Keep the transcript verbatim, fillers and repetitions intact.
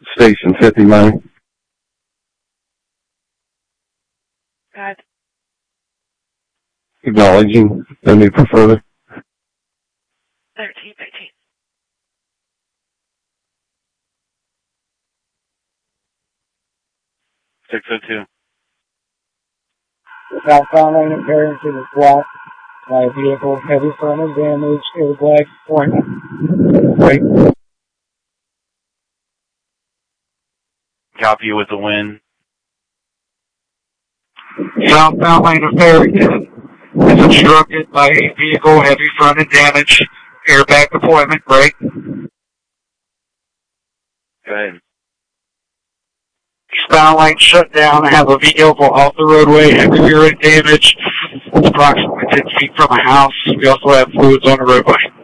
Station fifty-nine. God. Acknowledging the need for further. thirteen fifteen. six oh two. Southbound lane appearance is blocked by a vehicle, heavy frontal damage, airbag point. Right. Copy with the wind. Southbound lane of Farrington is obstructed by a vehicle, heavy fronted damage, airbag deployment, break. Go ahead. Eastbound lane shut down. I have a vehicle off the roadway, heavy fronted damage. It's approximately ten feet from a house. We also have fluids on the roadway.